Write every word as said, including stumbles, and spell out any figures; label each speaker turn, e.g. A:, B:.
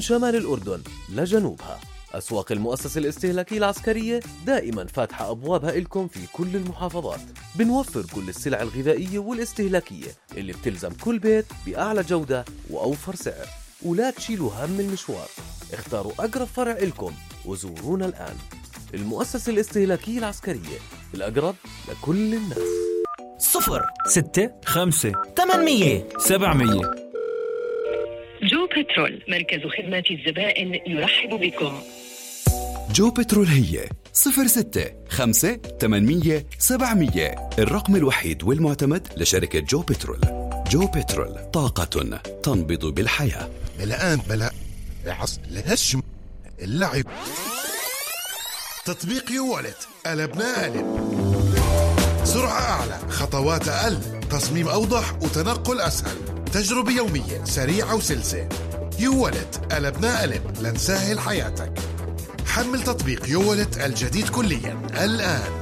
A: شمال الأردن لجنوبها. أسواق المؤسسة الاستهلاكية العسكرية دائما فاتحة أبوابها إلكم في كل المحافظات. بنوفر كل السلع الغذائية والاستهلاكية اللي بتلزم كل بيت بأعلى جودة وأوفر سعر، ولا تشيلوا هم المشوار. اختاروا أقرب فرع إلكم وزورونا الآن. المؤسسة الاستهلاكية العسكرية، الأقرب لكل الناس.
B: صفر ستة خمسة ثمانمية سبعمية.
C: جو بترول، مركز خدمة الزبائن يرحب بكم.
D: جو بترول هي صفر ستة خمسة ثمانمية سبعمية، الرقم الوحيد والمعتمد لشركة جو بترول. جو بترول، طاقة تنبض بالحياة.
E: الآن بلا عصر الهشم اللعب. تطبيق يوالت، قلبنا قلب. سرعة أعلى، خطوات أقل، تصميم أوضح وتنقل أسهل، تجربة يومية سريعة وسلسة. يوالت، قلبنا قلب لنسهل حياتك. حمل تطبيق يوالت الجديد كليا الآن.